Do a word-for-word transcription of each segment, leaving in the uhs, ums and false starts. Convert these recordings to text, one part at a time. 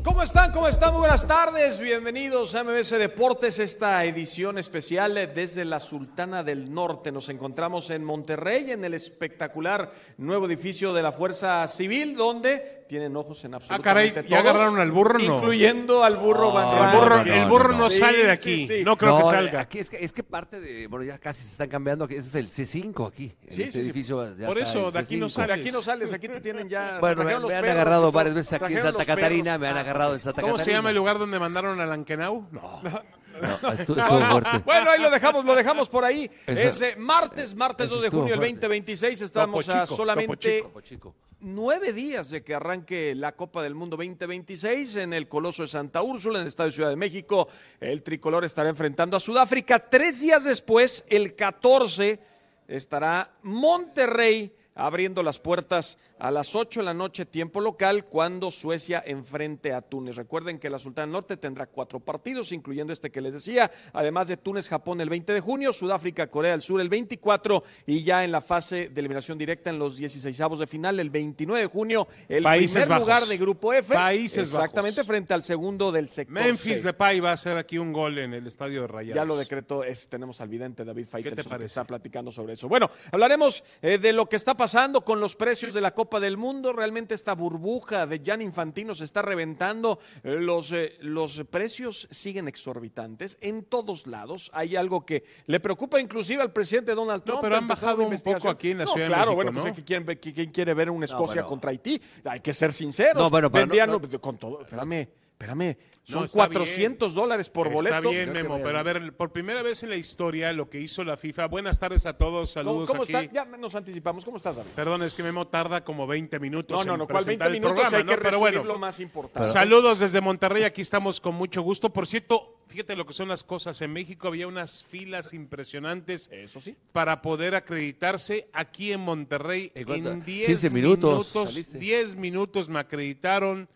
¿Cómo están? ¿Cómo están? Muy buenas tardes. Bienvenidos a M B S Deportes, esta edición especial desde la Sultana del Norte. Nos encontramos en Monterrey, en el espectacular nuevo edificio de la Fuerza Civil, donde tienen ojos en absolutamente ah, caray, todos. ¿Ya agarraron al burro? No. Incluyendo al burro. Oh, Van el burro, no, el burro no, no, no. sale Sí, de aquí. sí, sí. No creo no, que salga. Aquí es, que, es que parte de, bueno, ya casi se están cambiando. Este es el C cinco aquí. Sí, en este sí, edificio ya Por está eso, el de aquí no C cinco. De aquí no sales, aquí te tienen ya. Bueno, me, me han agarrado varias veces aquí en Santa Catarina, me han agarrado en Santa ¿Cómo Catarina. se llama el lugar donde mandaron a Lankenau? No. No, estuvo, estuvo fuerte. Bueno, ahí lo dejamos, lo dejamos por ahí. Eso, es eh, martes, martes dos de junio del veinte veintiséis. Estamos Topo a Chico, solamente Topo Chico. nueve días de que arranque la Copa del Mundo veinte veintiséis en el Coloso de Santa Úrsula, en el Estadio Ciudad de México. El tricolor estará enfrentando a Sudáfrica. Tres días después, el catorce, estará Monterrey abriendo las puertas a las ocho de la noche, tiempo local, cuando Suecia enfrente a Túnez. Recuerden que la Sultana del Norte tendrá cuatro partidos, incluyendo este que les decía, además de Túnez, Japón el veinte de junio, Sudáfrica, Corea del Sur el veinticuatro, y ya en la fase de eliminación directa en los dieciseisavos de final, el veintinueve de junio, el Países primer Bajos. lugar de Grupo F. Países Exactamente, Bajos. frente al segundo del sector Memphis C. Depay va a hacer aquí un gol en el estadio de Rayados. Ya lo decretó, es, tenemos al vidente David Faitelson, ¿Qué te que parece? está platicando sobre eso. Bueno, hablaremos eh, de lo que está pasando con los precios de la Copa del Mundo. Realmente esta burbuja de Gianni Infantino se está reventando. Eh, los, eh, los precios siguen exorbitantes en todos lados. Hay algo que le preocupa inclusive al presidente Donald Trump. No, pero han empezado bajado una un investigación. poco aquí en la No, Ciudad de claro, México, bueno, ¿no? pues ¿quién, quién, quién quiere ver una Escocia bueno. contra Haití? Hay que ser sinceros. No, bueno, pero no- Vendían, no- con todo, espérame, espérame, son No, está cuatrocientos dólares por boleto. Está bien, Creo que Memo, voy a- pero a ver, por primera vez en la historia lo que hizo la FIFA. Buenas tardes a todos, ¿Cómo, saludos cómo aquí. está? Ya nos anticipamos. ¿Cómo estás, David? Perdón, es que Memo tarda como veinte minutos No, no, en no, ¿cuál presentar veinte el minutos? programa, Hay que ¿no? Pero resumir bueno, lo más importante. saludos desde Monterrey, aquí estamos con mucho gusto. Por cierto, fíjate lo que son las cosas. En México había unas filas impresionantes Eso sí. para poder acreditarse. Aquí en Monterrey, ¿En cuánto? en diez quince minutos minutos, saliste. diez minutos me acreditaron.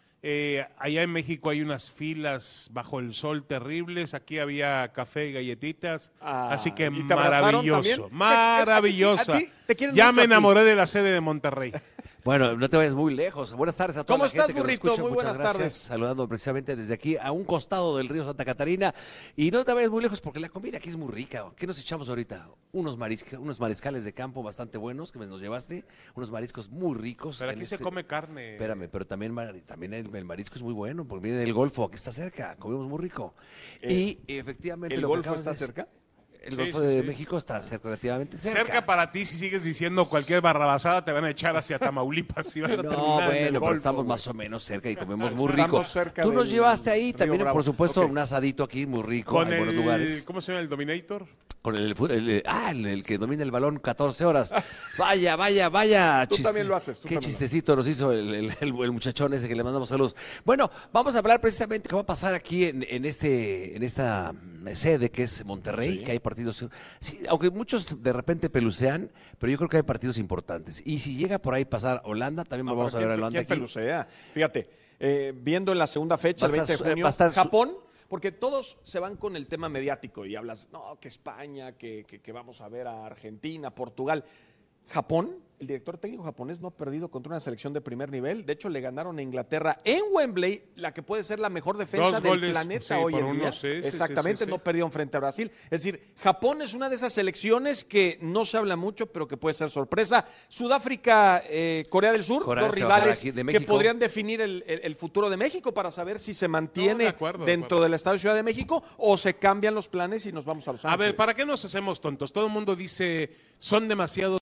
Eh, allá en México hay unas filas bajo el sol terribles. Aquí había café y galletitas. Ah, así que ¿y te abrazaron maravilloso, también? maravillosa. ¿A ti- a ti te quieren Ya mucho me a ti? enamoré de la sede de Monterrey. Bueno, no te vayas muy lejos. Buenas tardes a toda ¿Cómo la estás, gente que nos burrito? escucha. Muy Muchas buenas gracias. tardes. Saludando precisamente desde aquí a un costado del río Santa Catarina. Y no te vayas muy lejos porque la comida aquí es muy rica. ¿Qué nos echamos ahorita? Unos, marisca, unos mariscales de campo bastante buenos que me nos llevaste. Unos mariscos muy ricos. Pero en aquí se este- come carne. Espérame, pero también, mar- también el, el marisco es muy bueno porque viene del Golfo, aquí está cerca, comemos muy rico. Eh, y efectivamente ¿El lo que Golfo acabas está de decir- cerca? El Sí, Golfo sí, de sí. México está cerca, relativamente cerca. Cerca para ti, si sigues diciendo cualquier barrabasada, te van a echar hacia Tamaulipas y vas a No, terminar en el bueno, pero Golfo, estamos güey. más o menos cerca y comemos muy Estamos rico. cerca Tú nos del llevaste ahí Río también, Bravo. por supuesto, Ok. un asadito aquí muy rico, Con hay buenos el, lugares. ¿cómo se llama el Dominator? Con el, fu- el- ah, el, el que domina el balón catorce horas. Vaya, vaya, vaya. Tú también lo haces, tú Qué también lo chistecito nos hizo el, el- el- el muchachón ese que le mandamos saludos. Bueno, vamos a hablar precisamente qué va a pasar aquí en, en este, en esta mm, sede que es Monterrey, Sí. que hay partidos. Sí, aunque muchos de repente pelucean, pero yo creo que hay partidos importantes. Y si llega por ahí pasar Holanda, también No, vamos a pero ver a ¿quién- Holanda quién aquí. pelucea? Fíjate, eh, viendo en la segunda fecha, el Va a veinte estar de su- junio, va a estar su- Japón, porque todos se van con el tema mediático y hablas, no, que España, que, que, que vamos a ver a Argentina, Portugal. Japón, el director técnico japonés no ha perdido contra una selección de primer nivel. De hecho, le ganaron a Inglaterra en Wembley, la que puede ser la mejor defensa Dos del goles, planeta sí, hoy por en uno, día. sí, sí, sí, Exactamente, sí, sí. no perdieron frente a Brasil. Es decir, Japón es una de esas selecciones que no se habla mucho, pero que puede ser sorpresa. Sudáfrica, eh, Corea del Sur, Corea dos se va a jugar rivales aquí de que México. podrían definir el, el- el futuro de México para saber si se mantiene No, de acuerdo, de dentro acuerdo. del Estado de Ciudad de México o se cambian los planes y nos vamos a Los A Ángeles. ver, ¿para qué nos hacemos tontos? Todo el mundo dice, son demasiados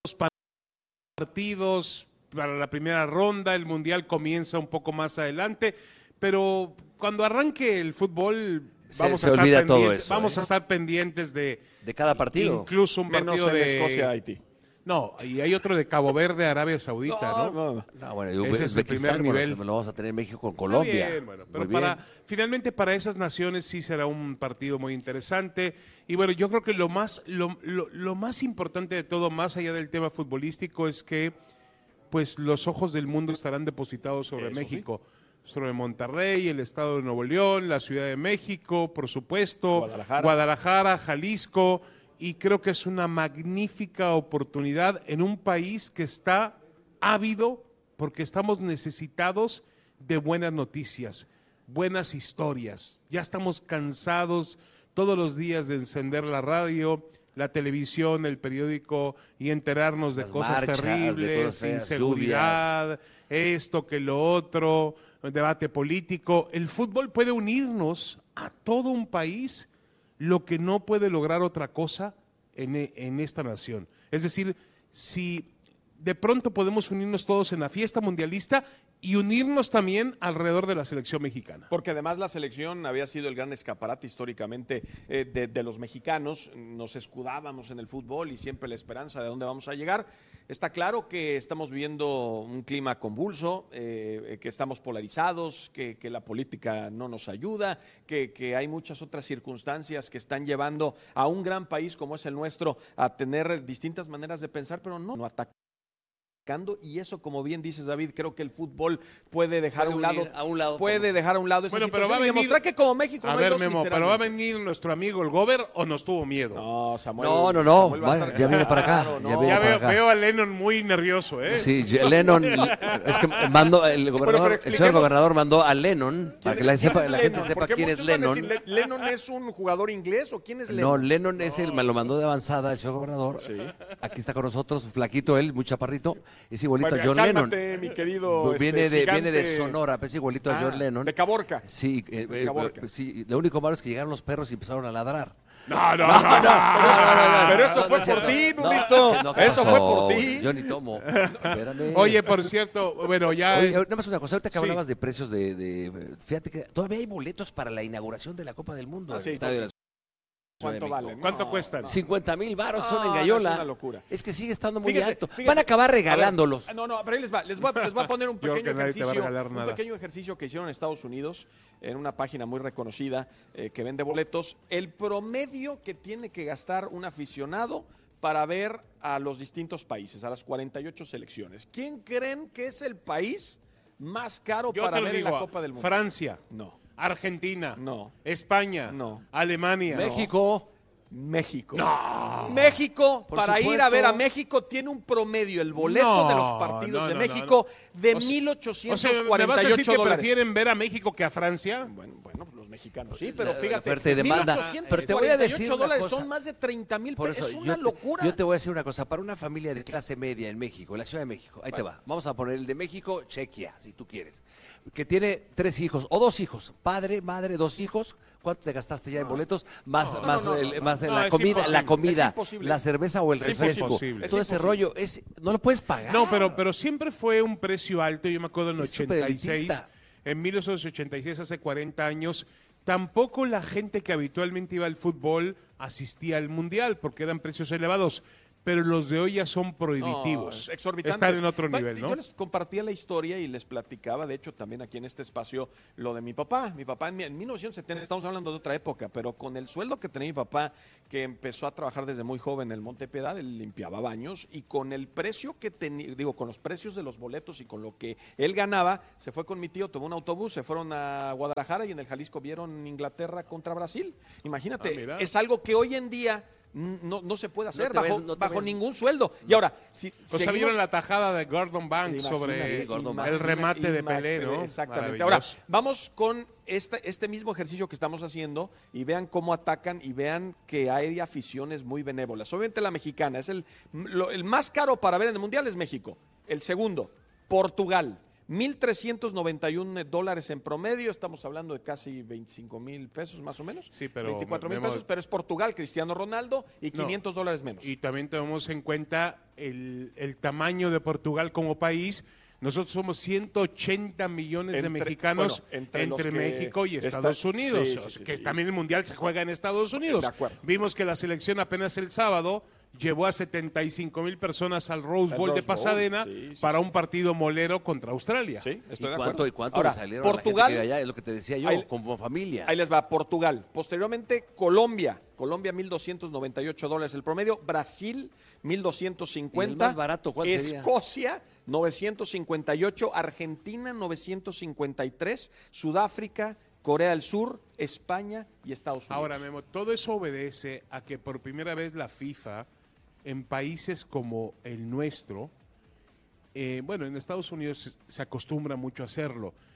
partidos para la primera ronda, el Mundial comienza un poco más adelante, pero cuando arranque el fútbol Se- vamos, se a, estar olvida todo pendientes, eso, vamos ¿eh? a estar pendientes de De cada partido. incluso un Menos partido en de Escocia, Haití. No, y hay otro de Cabo Verde, Arabia Saudita, ¿no? No, no. No, bueno, Ese es el Uzbekistán, primer bueno, nivel. lo vamos a tener en México con Está Colombia. bien, bueno, pero Muy para, bien. finalmente para esas naciones sí será un partido muy interesante. Y bueno, yo creo que lo más, lo, lo- lo más importante de todo, más allá del tema futbolístico, es que pues los ojos del mundo estarán depositados sobre Eso México. Sobre Monterrey, el estado de Nuevo León, la Ciudad de México, por supuesto, Guadalajara. Guadalajara, Jalisco, y creo que es una magnífica oportunidad en un país que está ávido porque estamos necesitados de buenas noticias. buenas historias. Ya estamos cansados todos los días de encender la radio, la televisión, el periódico y enterarnos de Las cosas marchas, de terribles, cosas feas, inseguridad, esto que lo otro, debate político. El fútbol puede unirnos a todo un país, lo que no puede lograr otra cosa en, en esta nación. Es decir, si de pronto podemos unirnos todos en la fiesta mundialista y unirnos también alrededor de la selección mexicana. Porque además la selección había sido el gran escaparate históricamente eh, de, de los mexicanos. Nos escudábamos en el fútbol y siempre la esperanza de dónde vamos a llegar. Está claro que estamos viviendo un clima convulso, eh, que estamos polarizados, que, que la política no nos ayuda, que, que hay muchas otras circunstancias que están llevando a un gran país como es el nuestro a tener distintas maneras de pensar, pero no, no atacar. Y eso, como bien dices, David, creo que el fútbol puede dejar Puede a un lado, unir a un lado puede por- dejar a un lado esa Bueno, pero situación va a y venir- demostrar que como México A no hay ver, dos, Memo, pero va a literalmente. venir nuestro amigo el Gober o nos tuvo miedo. No, Samuel. No, no, no, Samuel va a vaya, estar- ya viene para acá, Claro, ya no. viene Ya para veo, acá. veo a Lennon muy nervioso, ¿eh? Sí, je- Lennon, es que mandó, el gobernador, pero el señor expliquemos- gobernador mandó a Lennon, para que la, ¿Quién sepa, es la gente Lennon? sepa Porque quién es muchos van a Lennon. decir, ¿Le- ¿Lennon es un jugador inglés o quién es No, Lennon? Lennon es el, me lo mandó de avanzada el señor gobernador. Aquí está con nosotros, flaquito él, muy chaparrito, es igualito Bueno, a John cálmate, Lennon. mi querido, Viene, este, de, viene de gigante. Sonora, es igualito a Ah, John Lennon. de Caborca. Sí, eh, De eh, Caborca. sí, lo único malo es que llegaron los perros y empezaron a ladrar. No, no, no. Pero eso No, fue no es por cierto. ti, No, Nudito. no, ¿qué Eso pasó? fue por ti. Yo ni tomo. Espérame. Oye, por cierto, bueno, ya... Oye, nada más una cosa, ahorita que Sí. hablabas de precios de, de- fíjate que todavía hay boletos para la inauguración de la Copa del Mundo. Ah, en sí. el Estadio de la Ciudad de ¿Cuánto México. valen? ¿Cuánto No, cuestan? no. cincuenta mil varos No, son en no, Gallola. es una locura. Es que sigue estando muy Fíjese, alto. fíjese. Van a acabar A ver, regalándolos. no, no, pero ahí les va. Les voy a, les voy a poner un Yo creo pequeño que nadie te va a ejercicio. regalar Un nada. pequeño ejercicio que hicieron en Estados Unidos, en una página muy reconocida eh, que vende boletos. El promedio que tiene que gastar un aficionado para ver a los distintos países, a las cuarenta y ocho selecciones. ¿Quién creen que es el país más caro Yo para te lo ver en digo, la Copa del Mundo? Francia, No. Argentina, No. España, No. Alemania. México. México. México, Por para ir supuesto. a ver a México, tiene un promedio, el boleto No, de los partidos no, de no, México, de O sea- mil O ochocientos sea, ¿me vas a cuarenta y decir ocho que dólares. prefieren ver a México que a Francia? Bueno, bueno, los mexicanos sí, pero fíjate, Oferta y demanda. Pero te voy a decir una dólares cosa. son más de treinta mil Por pesos. eso, Es yo una te- locura. Yo te voy a decir una cosa. Para una familia de clase media en México, en la Ciudad de México, ahí te va. Vamos a poner el de México, Chequia, si tú quieres. Que tiene tres hijos o dos hijos, padre, madre, dos hijos. ¿Cuánto te gastaste ya en boletos? Más, No, más, no, no, el- no, más no, la es comida, imposible. la comida, Es imposible. la cerveza o el Es refresco. imposible. Todo Es ese imposible. rollo es no lo puedes pagar. No, pero, pero siempre fue un precio alto. Yo me acuerdo en Es ochenta y seis, superelitista. en mil novecientos ochenta y seis, hace cuarenta años, tampoco la gente que habitualmente iba al fútbol asistía al Mundial porque eran precios elevados. Pero los de hoy ya son prohibitivos. No, exorbitantes. Están en otro Va- nivel, ¿no? Yo les compartía la historia y les platicaba, de hecho, también aquí en este espacio, lo de mi papá. Mi papá en, mi- en mil novecientos setenta, estamos hablando de otra época, pero con el sueldo que tenía mi papá, que empezó a trabajar desde muy joven en el Monte Piedad, él limpiaba baños, y con el precio que tenía, digo, con los precios de los boletos y con lo que él ganaba, se fue con mi tío, tomó un autobús, se fueron a Guadalajara y en el Jalisco vieron Inglaterra contra Brasil. Imagínate, Ah, mira. es algo que hoy en día no, no se puede hacer te bajo, ves- no te bajo ves- ningún sueldo. Y ahora, si O sea, seguimos- vieron la tajada de Gordon Banks Imagínate, sobre Gordon el Banks. remate de imagínate, Pelé, ¿no? Exactamente. Ahora, Maravilloso. vamos con este, este mismo ejercicio que estamos haciendo y vean cómo atacan y vean que hay aficiones muy benévolas. Obviamente la mexicana es el, lo- el más caro para ver en el Mundial es México. El segundo, Portugal. mil trescientos noventa y uno dólares en promedio, estamos hablando de casi veinticinco mil pesos más o menos. Sí, pero veinticuatro mil vemos- pesos, pero es Portugal, Cristiano Ronaldo y No. quinientos dólares menos. Y también tomamos en cuenta el, el tamaño de Portugal como país. Nosotros somos ciento ochenta millones de Entre- mexicanos bueno, entre entre, los que México y está- Estados Unidos. sí, sí, o sea, sí, que sí. también el Mundial se juega en Estados Unidos. De acuerdo. Vimos que la selección apenas el sábado llevó a setenta y cinco mil personas al Rose Al Bowl de Rose Bowl, Pasadena sí, sí, para sí. un partido molero contra Australia. Sí, ¿Y estoy de cuánto, acuerdo. y cuánto Ahora, le salieron a Portugal, la gente que allá? Es lo que te decía yo, Ahí- como familia. Ahí les va, Portugal. Posteriormente, Colombia. Colombia, mil doscientos noventa y ocho dólares el promedio. Brasil, mil doscientos cincuenta. ¿Y el más barato cuál sería? Escocia, novecientos cincuenta y ocho. Argentina, novecientos cincuenta y tres. Sudáfrica, Corea del Sur, España y Estados Unidos. Ahora, Memo, todo eso obedece a que por primera vez la FIFA, en países como el nuestro, eh, bueno, en Estados Unidos se, se acostumbra mucho a hacerlo,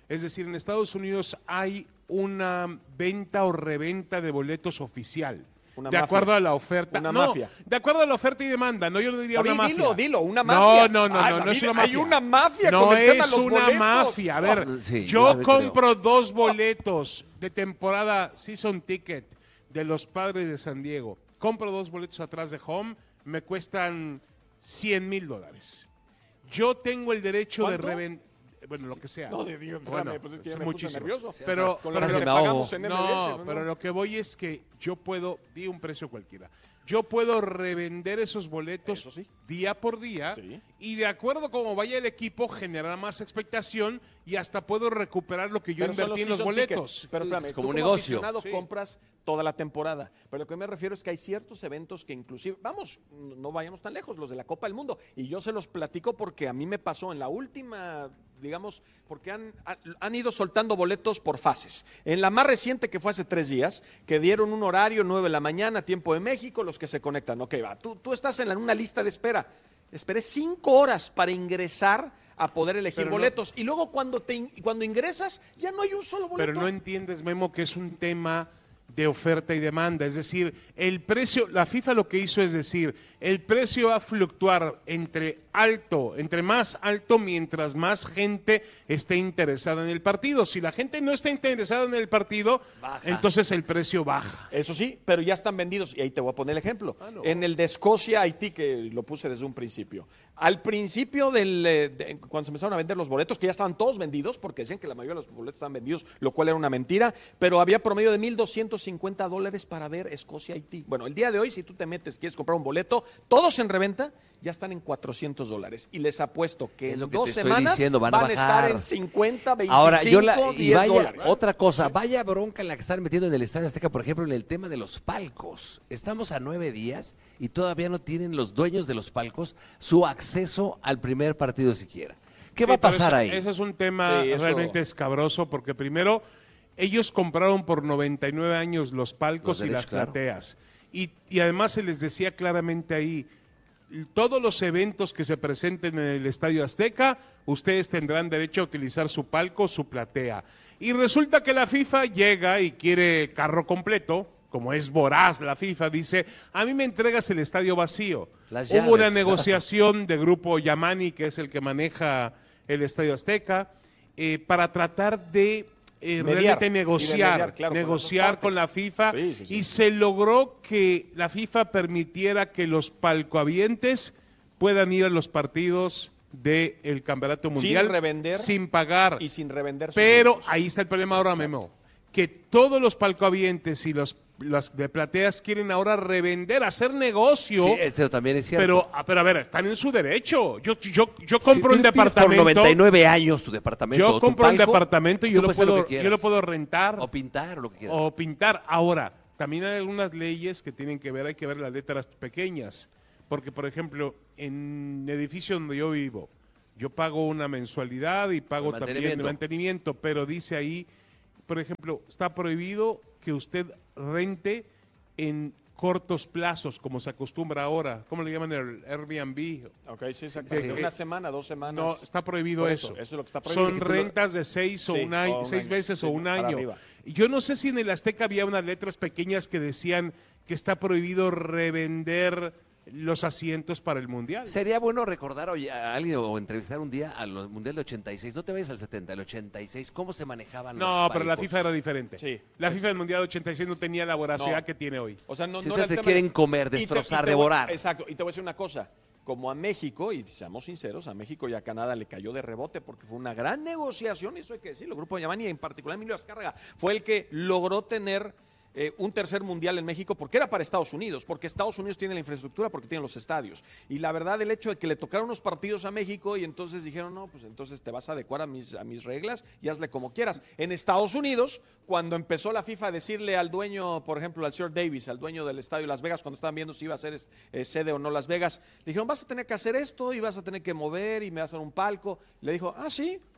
Es decir, en Estados Unidos hay una venta o reventa de boletos oficial. Una de mafia. acuerdo a la oferta. Una no, mafia. De acuerdo a la oferta y demanda, no yo lo diría David, una mafia. dilo, dilo, una No, mafia. no, no, Ay, no, no David, es una mafia. hay una mafia no con el tema de es los una boletos. mafia. A ver, Sí, yo yo compro creo. dos boletos de temporada Season Ticket de los Padres de San Diego. Compro dos boletos atrás de home, me cuestan cien mil dólares. Yo tengo el derecho ¿Cuánto? de revender. Bueno, lo que sea. No, de Dios, espérame, pues es que ya me puse nervioso. Pero, Con pero lo que casi le me ahogo. pagamos en M L S, no, pero lo que voy es que yo puedo, di un precio cualquiera, yo puedo revender esos boletos Eso sí. día por día Sí. y de acuerdo a cómo vaya el equipo generar más expectación y hasta puedo recuperar lo que yo Pero son invertí en los season boletos. tickets. Pero espérame, Es tú como un como negocio. aficionado Sí. compras toda la temporada. Pero lo que me refiero es que hay ciertos eventos que inclusive, vamos, no vayamos tan lejos, los de la Copa del Mundo. Y yo se los platico porque a mí me pasó en la última, digamos, porque han, han ido soltando boletos por fases. En la más reciente, que fue hace tres días, que dieron un horario, nueve de la mañana, tiempo de México, los que se conectan. Ok, va, tú, tú estás en la- una lista de espera. Esperé cinco horas para ingresar a poder elegir Pero no- boletos. Y luego cuando, te, in- cuando ingresas, ya no hay un solo boleto. Pero no entiendes, Memo, que es un tema de oferta y demanda. Es decir, el precio, la FIFA lo que hizo es decir, el precio va a fluctuar entre alto, entre más alto mientras más gente esté interesada en el partido. Si la gente no está interesada en el partido, Baja. entonces el precio baja. Eso sí, pero ya están vendidos. Y ahí te voy a poner el ejemplo. Ah, no. En el de Escocia, Haití, que lo puse desde un principio. Al principio, del, eh, de- cuando se empezaron a vender los boletos, que ya estaban todos vendidos, porque decían que la mayoría de los boletos estaban vendidos, lo cual era una mentira, pero había promedio de mil doscientos cincuenta dólares para ver Escocia-Haití. Bueno, el día de hoy, si tú te metes, quieres comprar un boleto, todos en reventa, ya están en cuatrocientos dólares. Y les apuesto que Es en lo que dos te estoy semanas diciendo, van van, a a estar bajar. en cincuenta, veinticinco, Ahora, yo la, y diez vaya, dólares. otra cosa, vaya bronca en la que están metiendo en el Estadio Azteca, por ejemplo, en el tema de los palcos. Estamos a nueve días y todavía no tienen los dueños de los palcos su acceso al primer partido siquiera. ¿Qué Sí, va a pero pasar eso- ahí? Eso es un tema Sí, eso- realmente escabroso porque primero ellos compraron por noventa y nueve años los palcos Los y las derechos, claro. plateas. Y, y además se les decía claramente ahí, todos los eventos que se presenten en el Estadio Azteca, ustedes tendrán derecho a utilizar su palco, su platea. Y resulta que la FIFA llega y quiere carro completo, como es voraz la FIFA, dice, a mí me entregas el estadio vacío. Las Hubo una llaves. negociación de Grupo Yamani, que es el que maneja el Estadio Azteca, eh, para tratar de eh, Mediar, realmente y de negociar, mediar, claro, con las dos negociar partes. con la FIFA Sí, sí, sí. y se logró que la FIFA permitiera que los palcohabientes puedan ir a los partidos del Campeonato Mundial revender sin pagar. y sin revender sus Pero boletos. ahí está el problema ahora, Memo, que todos los palcohabientes y los las de plateas quieren ahora revender, hacer negocio. Sí, eso también es cierto. Pero, ah, pero a ver, están en su derecho. Yo, yo, yo Si compro tú un tienes departamento. por noventa y nueve años tu departamento. Yo o tu compro un palco, departamento y tú yo lo, puedes hacer puedo, que quieras. yo lo puedo rentar O pintar o lo que quieras. o pintar. Ahora, también hay algunas leyes que tienen que ver, hay que ver las letras pequeñas. Porque, por ejemplo, en edificios donde yo vivo, yo pago una mensualidad y pago El también el mantenimiento. mantenimiento, pero dice ahí, por ejemplo, está prohibido que usted rente en cortos plazos, como se acostumbra ahora. ¿Cómo le llaman el Airbnb? Ok, sí, exactamente. Sí. Una semana, dos semanas. No, está prohibido Por eso. eso, eso es lo que está prohibido. Son Que tú lo- rentas de seis o Sí, un año, o un seis año. meses Sí, o un para año. arriba. Y yo no sé si en el Azteca había unas letras pequeñas que decían que está prohibido revender los asientos para el Mundial. Sería bueno recordar oye, a alguien o entrevistar un día al Mundial de ochenta y seis. No te vayas al setenta, el ochenta y seis. ¿Cómo se manejaban los No, pero la palcos? FIFA era diferente. Sí. La FIFA del Mundial ochenta y seis no tenía la voracidad No. que tiene hoy. O sea, no, Si no ustedes era el te tema quieren de- comer, y te- destrozar, y te voy- devorar. Exacto, y te voy a decir una cosa. Como a México, y seamos sinceros, a México y a Canadá le cayó de rebote porque fue una gran negociación, y eso hay que decirlo. El Grupo Yamani, en particular Emilio Azcárraga, fue el que logró tener eh, un tercer mundial en México porque era para Estados Unidos, porque Estados Unidos tiene la infraestructura, porque tiene los estadios. Y la verdad, el hecho de que le tocaron unos partidos a México y entonces dijeron, no, pues entonces te vas a adecuar a mis, a mis reglas y hazle como quieras. En Estados Unidos, cuando empezó la FIFA a decirle al dueño, por ejemplo, al señor Davis, al dueño del estadio Las Vegas, cuando estaban viendo si iba a ser eh, sede o no Las Vegas, le dijeron, vas a tener que hacer esto y vas a tener que mover y me vas a dar un palco. Le dijo, ah, sí.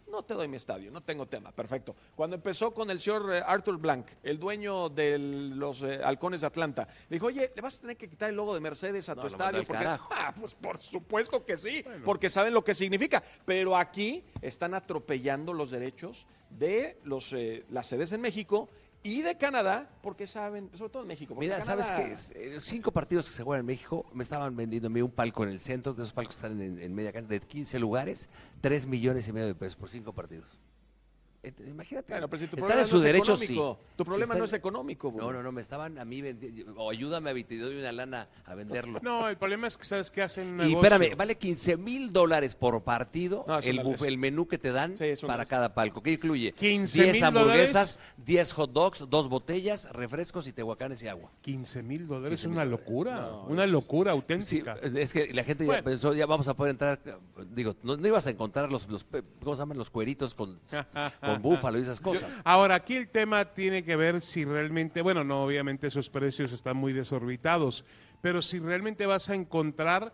no te doy mi estadio, no tengo tema, perfecto. Cuando empezó con el señor eh, Arthur Blank, el dueño de los eh, Halcones de Atlanta, le dijo, oye, le vas a tener que quitar el logo de Mercedes a No, tu lo estadio. mandó al Porque, carajo. ah, pues por supuesto que sí, bueno. porque saben lo que significa. Pero aquí están atropellando los derechos de los, eh, las sedes en México y de Canadá, porque saben, sobre todo en México. Mira, Canadá... ¿sabes qué? Los cinco partidos que se juegan en México, me estaban vendiendo a mí un palco en el centro, de esos palcos están en, en media cancha, de quince lugares, tres millones y medio de pesos por cinco partidos. Imagínate. Bueno, pero si tu están problema en su no es derecho, sí. económico. Tu problema Si están... no es económico. No, no, no, me estaban a mí vendiendo, o ayúdame a te doy una lana a venderlo. No, el problema es que sabes que hacen un Y negocio. espérame, vale quince mil dólares por partido No, el, una- buf- el menú que te dan Sí, es una- para cada palco. ¿Qué incluye? quince diez mil hamburguesas, diez hot dogs, dos botellas, refrescos y tehuacanes y agua. quince mil dólares es quince mil una dólares. locura, No, una es- locura Sí, auténtica. es que la gente ya Bueno. pensó, ya vamos a poder entrar, digo, no, no ibas a encontrar los, los, ¿cómo se llaman? Los cueritos con, con búfalo y esas cosas. Ahora, aquí el tema tiene que ver si realmente, bueno, no, obviamente esos precios están muy desorbitados, pero si realmente vas a encontrar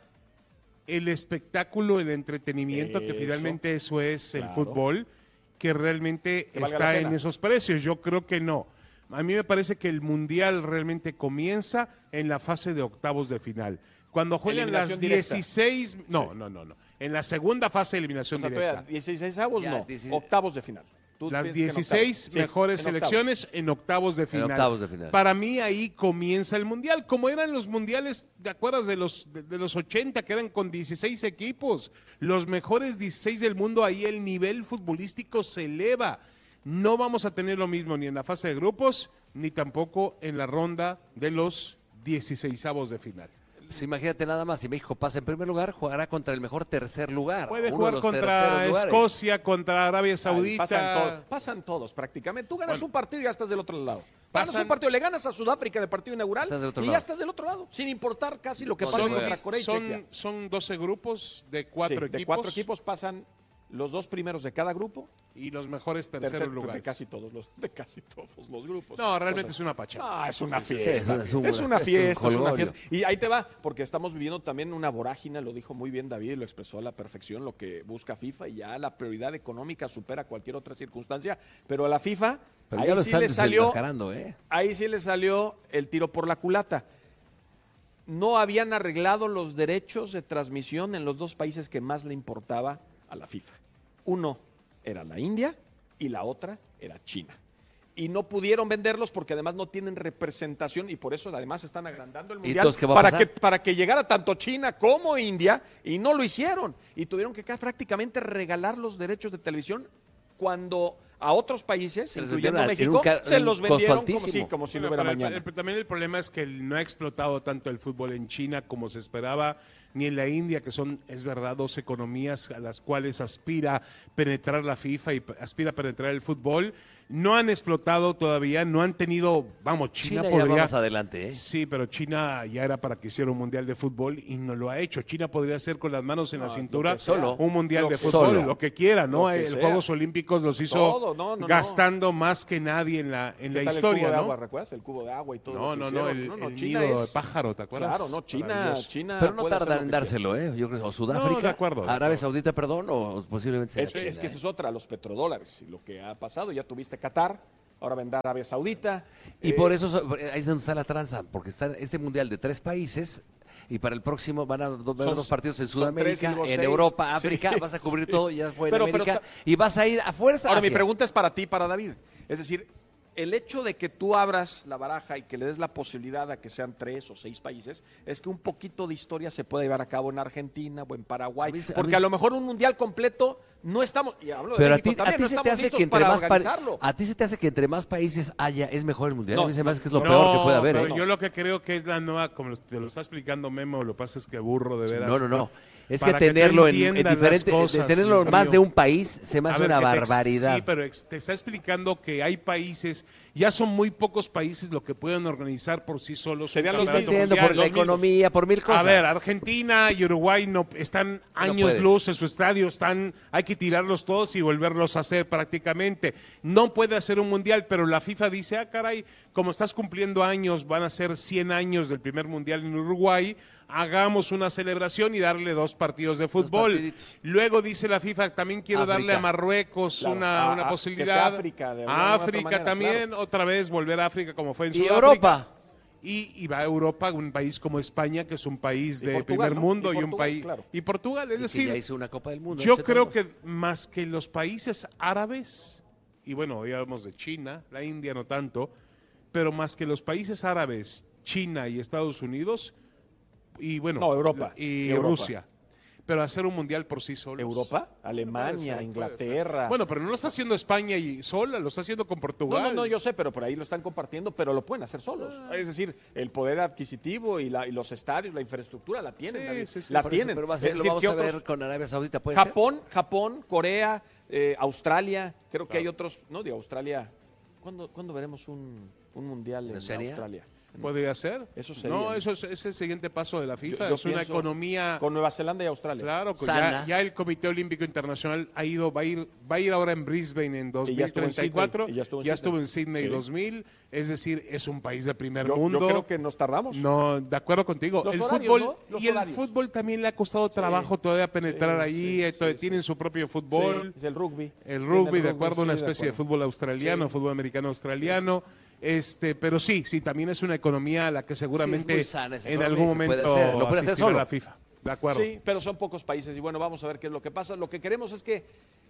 el espectáculo, el entretenimiento, que Eso, finalmente eso es el claro. fútbol, que realmente Que valga está la en pena. esos precios. Yo creo que no. A mí me parece que el Mundial realmente comienza en la fase de octavos de final. Cuando juegan las Eliminación directa. dieciséis, no, no, no, no. En la segunda fase de O eliminación sea, directa. todavía dieciséis avos, Ya, no, dieciséis. octavos de final. Tú Las piensas que en dieciséis octavos. Sí, mejores en octavos. selecciones en octavos de final. octavos de final. Para mí ahí comienza el mundial, como eran los mundiales, ¿te acuerdas de los de, de los ochenta que eran con dieciséis equipos? Los mejores dieciséis del mundo, ahí el nivel futbolístico se eleva. No vamos a tener lo mismo ni en la fase de grupos, ni tampoco en la ronda de los dieciseisavos de final. Pues imagínate nada más, si México pasa en primer lugar, jugará contra el mejor tercer lugar. Puede uno jugar de los contra terceros lugares. Escocia, contra Arabia Ay, Saudita. pasan, to- pasan todos prácticamente. Tú ganas Bueno. un partido y ya estás del otro lado. Ganas Pasan- un partido, le ganas a Sudáfrica en el partido inaugural Estás del otro y lado. ya estás del otro lado, sin importar casi lo que No, pasa sí, contra juegas. Corea y son, Chequia. son doce grupos de cuatro Sí, equipos. De cuatro equipos pasan los dos primeros de cada grupo, y los mejores terceros tercer- lugares. de casi todos los, de casi todos los grupos. No, realmente Cosas- es una pacha. Ah, es una Sí, fiesta. es un- es una fiesta, es es un una jolgorio. fiesta. Y ahí te va, porque estamos viviendo también una vorágine, lo dijo muy bien David, lo expresó a la perfección, lo que busca FIFA, y ya la prioridad económica supera cualquier otra circunstancia, pero a la FIFA, Pero ahí ya lo sí están le salió, desenmascarando, ¿eh? ahí sí le salió el tiro por la culata. No habían arreglado los derechos de transmisión en los dos países que más le importaba a la FIFA. Uno era la India y la otra era China. Y no pudieron venderlos porque además no tienen representación y por eso además están agrandando el mundial entonces qué va a para pasar? que, para que llegara tanto China como India y no lo hicieron. Y tuvieron que ca- prácticamente regalar los derechos de televisión cuando a otros países, Se los incluyendo vendieron a- en México, un ca- se un los costo vendieron como altísimo. si, como si no Bueno, hubiera pero el- mañana. el- también el problema es que el- no ha explotado tanto el fútbol en China como se esperaba, ni en la India, que son, es verdad, dos economías a las cuales aspira penetrar la FIFA y p- aspira a penetrar el fútbol. No han explotado todavía, no han tenido, vamos, China, China ya podría... vamos adelante, ¿eh? Sí, pero China ya era para que hiciera un mundial de fútbol y no lo ha hecho. China podría hacer con las manos en la No, cintura lo que sea. Solo. un mundial Lo de que fútbol, sea. lo que quiera, ¿no? Lo que El sea. Juegos Olímpicos los hizo Todo, no, no, no. gastando más que nadie en la, en ¿Qué la tal historia, el cubo de ¿no? agua, ¿recuerdas? El cubo de agua y todo. No, lo que no, no, hicieron. el, no, no, el China nido de es- pájaro, ¿te acuerdas? Claro, no, China, Maravilloso. China Pero no puede hacer tardan lo en que dárselo, ¿eh? Yo creo que o Sudáfrica, No, de acuerdo, de Arabia acuerdo. Saudita, perdón, o posiblemente sea Es que, China, es que esa ¿eh? es otra, los petrodólares, y lo que ha pasado, ya tuviste Qatar, ahora vendrá Arabia Saudita. Y eh, por eso so- ahí es donde está la tranza, porque está este mundial de tres países y para el próximo van a do- ver Son- dos partidos en son tres, Sudamérica, digo, en seis. Europa, Sí, África, vas a cubrir sí. todo, ya fue en Pero- pero América, ta- y vas a ir a fuerza. Ahora, mi hacia- pregunta es para ti y para David. Es decir, el hecho de que tú abras la baraja y que le des la posibilidad a que sean tres o seis países, es que un poquito de historia se puede llevar a cabo en Argentina o en Paraguay. A mí se- a porque mí a, se- lo mejor un mundial completo no estamos, y hablo de Pero a México ti, a también, ti no se te estamos hace listos que entre para más pa- organizarlo. a ti se te hace que entre más países haya es mejor el mundial. No, a mí se me hace que es lo No, peor que puede haber. pero ¿eh? yo lo que creo que es la nueva, como te lo está explicando Memo, lo que pasa es que burro de veras. No, no, no. Es Para que tú tenerlo en, en entiendas las diferente, de cosas, tenerlo Dios más mío. de un país se me A hace ver, una que te ex- barbaridad. Sí, pero ex- te está explicando que hay países, ya son muy pocos países lo que pueden organizar por sí solos. un Serían los campeonato Entiendo, mundial. por la los mismos. economía, por mil cosas. A ver, Argentina y Uruguay no están años pueden. luz en su estadio, están, hay que tirarlos todos y volverlos a hacer prácticamente. No puede hacer un mundial, pero la FIFA dice, ah, caray, como estás cumpliendo años, van a ser cien años del primer mundial en Uruguay, hagamos una celebración y darle dos dos partidos de fútbol. partiditos. Luego dice la FIFA, también quiero África. darle a Marruecos Claro, una, a- una a- posibilidad. que sea África, de alguna u otra África manera, también, claro. otra vez volver a África como fue en Y Sudáfrica. Europa. Y, y va a Europa, un país como España, que es un país Y de Portugal, primer ¿no? mundo Y y, un Portugal, país claro. y Portugal, es Y que decir, ya hizo una Copa del Mundo. yo en creo setenta y dos. que más que los países árabes, y bueno, hoy hablamos de China, la India no tanto, pero más que los países árabes, China y Estados Unidos, y bueno, No, Europa. la- y Europa. Rusia. Pero hacer un mundial por sí solos. Europa, Puede Alemania, ser, puede Inglaterra. ser. Bueno, pero no lo está haciendo España y sola, lo está haciendo con No, Portugal. no, no, yo sé, pero por ahí lo están compartiendo, pero lo pueden hacer solos. Ah. Es decir, el poder adquisitivo y, la, y los estadios, la infraestructura la tienen. Sí, David. sí, sí. la Por eso, tienen. pero va a Es ser, lo decir, vamos ¿qué a otros? ver con Arabia Saudita, ¿puede ser? Japón, Japón, Corea, eh, Australia, creo que hay otros, no, de Australia. ¿Cuándo, ¿cuándo veremos un, un mundial en ¿Oceanía? Australia? ¿Podría ser? Eso sería, No, ¿no? eso es, es el siguiente paso de la FIFA. Yo- yo es una pienso economía. Con Nueva Zelanda y Australia. Claro, con- Sana. ya, ya el Comité Olímpico Internacional ha ido, va a ir, va a ir ahora en Brisbane en dos Y ya mil estuvo en treinta y cuatro. Sydney, y ya estuvo en ya Sydney. estuvo en Sydney Sí. dos mil, es decir, es un país de primer Yo, yo mundo. creo que nos tardamos. No, de acuerdo contigo. Los el horarios, fútbol ¿no? Los y el horarios. fútbol también le ha costado trabajo todavía penetrar sí, allí. sí, eh, sí, todavía sí. tienen su propio fútbol. Sí, el rugby. El Tiene rugby, de acuerdo, una sí, de especie de, acuerdo. fútbol australiano, Sí. fútbol americano australiano. Este, pero sí, sí, también es una economía a la que seguramente muy sana esa en economía, algún se puede momento hacer, lo puede hacer asistirá solo. la FIFA. De acuerdo. Sí, pero son pocos países y bueno, vamos a ver qué es lo que pasa. Lo que queremos es que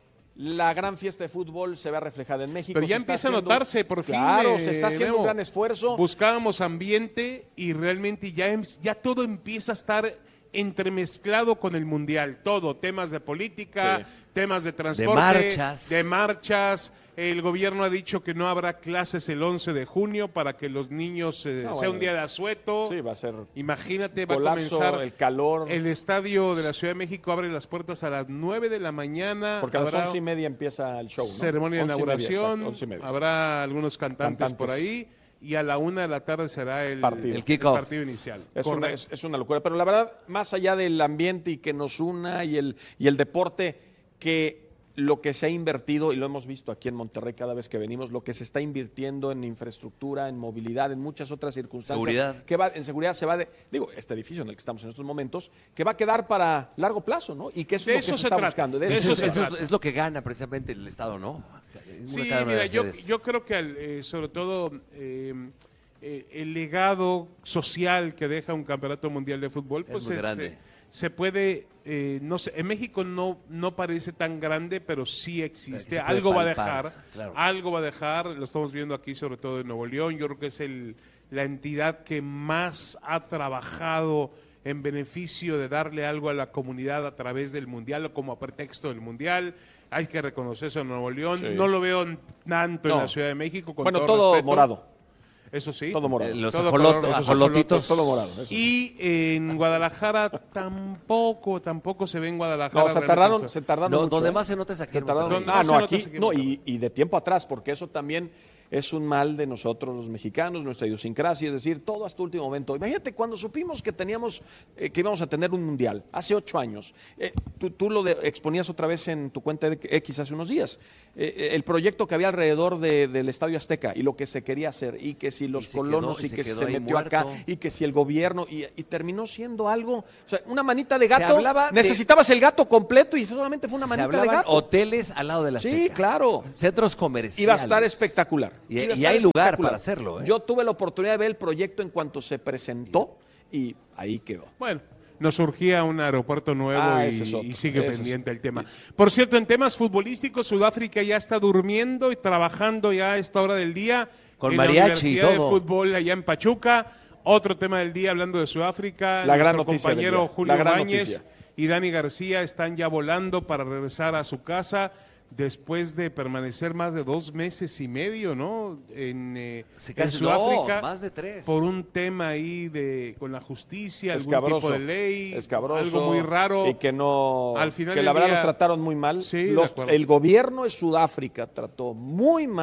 la gran fiesta de fútbol se vea reflejada en México. Pero ya Se está empieza a haciendo- notarse por fin. Claro, eh, se está haciendo Memo. un gran esfuerzo. Buscábamos ambiente y realmente ya, em- ya todo empieza a estar entremezclado con el mundial. Todo, temas de política, Sí. temas de transporte, marchas. de marchas. El gobierno ha dicho que no habrá clases el once de junio para que los niños eh, No, sea bueno. un día de asueto. Sí, va a ser Imagínate, va a colapso, comenzar el calor. el estadio de la Ciudad de México abre las puertas a las nueve de la mañana. Porque a las Habrá once y media empieza el show, ¿no? ceremonia de Once y media, inauguración, exacto, once y media. habrá algunos cantantes, Cantantes. por ahí y a la una de la tarde será el Partido. El kickoff. partido inicial. Es una, Correcto. es, es una locura, pero la verdad, más allá del ambiente y que nos una y el, y el deporte, que lo que se ha invertido, y lo hemos visto aquí en Monterrey cada vez que venimos, lo que se está invirtiendo en infraestructura, en movilidad, en muchas otras circunstancias. Seguridad. Que va, en seguridad se va de, digo, este edificio en el que estamos en estos momentos, que va a quedar para largo plazo, ¿no? Y que eso De es lo eso que se, se está trata, buscando. de De Eso, eso eso se es, se eso es- es lo que gana precisamente el Estado, ¿no? Una Sí, cada una de mira, las yo, sedes. yo creo que al, eh, sobre todo eh, eh, el legado social que deja un campeonato mundial de fútbol, pues muy se- grande. se, se puede, eh, no sé, en México no, no parece tan grande, pero sí existe. Se puede Algo va a palpar, dejar, claro. algo va a dejar, lo estamos viendo aquí sobre todo en Nuevo León, yo creo que es el, la entidad que más ha trabajado en beneficio de darle algo a la comunidad a través del Mundial o como a pretexto del Mundial. Hay que reconocer eso en Nuevo León. Sí. No lo veo en- tanto en No. la Ciudad de México. Con bueno, todo, todo respeto. morado. Eso sí. Todo morado. Eh, los Todo ajolot- color, esos ajolotitos. Todo morado. eso. Y en Guadalajara tampoco, tampoco se ve en Guadalajara. No, se realmente. tardaron, se tardaron No, mucho, donde ¿eh? más se nota es aquí Se en tardaron- Monterrey. ¿Dónde Ah, más no, se nota aquí, es aquí en no, y, Monterrey? y de tiempo atrás, porque eso también es un mal de nosotros los mexicanos, nuestra idiosincrasia, es decir, todo hasta último momento. Imagínate cuando supimos que teníamos, eh, que íbamos a tener un mundial, hace ocho años. Eh, tú, tú lo de- exponías otra vez en tu cuenta de X hace unos días. Eh, eh, el proyecto que había alrededor de- del Estadio Azteca y lo que se quería hacer, y que si los se colonos quedó- y y se que quedó se ahí metió acá, muerto. y que si el gobierno, y, y terminó siendo algo, o sea, una manita de Se gato. hablaba de- Necesitabas el gato completo y solamente fue una Se manita de hablaban gato. hoteles al lado de la Sí, Azteca. claro. Centros comerciales. Iba a estar espectacular. Y, Iba a y estar hay lugar espectacular. para hacerlo. ¿eh? Yo tuve la oportunidad de ver el proyecto en cuanto se presentó y ahí quedó. Bueno, nos surgía un aeropuerto nuevo Ah, y, ese es otro, y sigue ese es pendiente el tema. Por cierto, en temas futbolísticos, Sudáfrica ya está durmiendo y trabajando ya a esta hora del día. Con en mariachi la y Universidad todo. de Fútbol allá en Pachuca. Otro tema del día hablando de Sudáfrica. La gran Nuestro noticia del compañero día, Julio la gran Báñez noticia. y Dani García están ya volando para regresar a su casa después de permanecer más de dos meses y medio, ¿no? En, eh, Se en casi- Sudáfrica. no, más de tres. Por un tema ahí de con la justicia, algún Escabroso. tipo de ley, Escabroso. algo muy raro. Y que no. Al final que del la verdad día- los trataron muy mal. Sí, de Los- acuerdo. el gobierno de Sudáfrica trató muy mal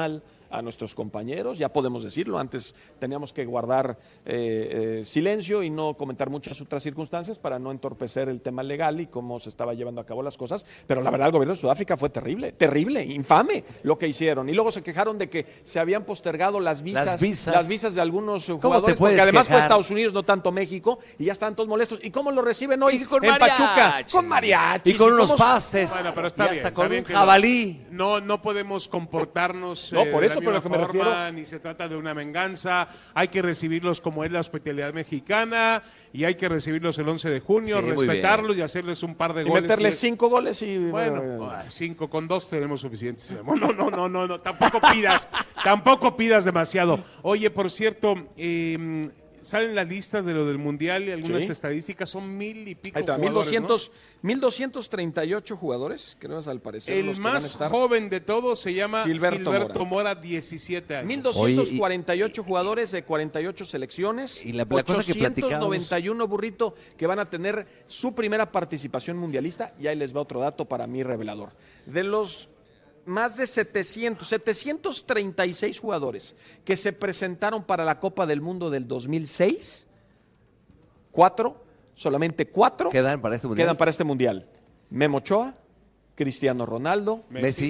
a nuestros compañeros, ya podemos decirlo, antes teníamos que guardar eh, eh, silencio y no comentar muchas otras circunstancias para no entorpecer el tema legal y cómo se estaba llevando a cabo las cosas, pero la verdad el gobierno de Sudáfrica fue terrible, terrible, infame lo que hicieron, y luego se quejaron de que se habían postergado las visas, Las visas, las visas de algunos ¿Cómo jugadores, te puedes porque además quejar? fue Estados Unidos, no tanto México, y ya estaban todos molestos. ¿Y cómo lo reciben hoy Y con en mariachi. Pachuca? Con mariachi. Y con unos pastes. Bueno, pero está y bien, hasta está con bien un que jabalí. No, no podemos comportarnos No, eh, por de eso, la pero misma lo que me forma, refiero- ni se trata de una venganza. Hay que recibirlos como es la hospitalidad mexicana y hay que recibirlos el once de junio, Sí, muy respetarlos y hacerles un par de Y goles. meterles y es- cinco goles y... Bueno, ah, cinco con dos tenemos suficientes. No, no, no, no, no, no, tampoco pidas, tampoco pidas demasiado. Oye, por cierto, eh, salen las listas de lo del mundial y algunas Sí. estadísticas, son mil y pico Ahí está, jugadores, mil doscientos, mil doscientos treinta y ocho jugadores, creo al parecer. ¿no? El los que van a más estar. joven de todos se llama Gilberto Gilberto, Mora. Mora, diecisiete años. mil doscientos cuarenta y ocho jugadores de cuarenta y ocho selecciones, Y la- la cosa que ochocientos noventa y uno burrito que van a tener su primera participación mundialista, y ahí les va otro dato para mí revelador. De los más de setecientos, setecientos treinta y seis jugadores que se presentaron para la Copa del Mundo del dos mil seis, cuatro, solamente cuatro Quedan para este mundial. quedan para este mundial. Memo Ochoa, Cristiano Ronaldo, Messi.